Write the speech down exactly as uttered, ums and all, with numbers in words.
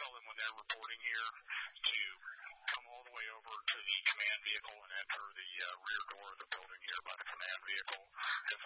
tell them when they're reporting here to come all the way over to the command vehicle and enter the uh, rear door of the building here by the command vehicle, because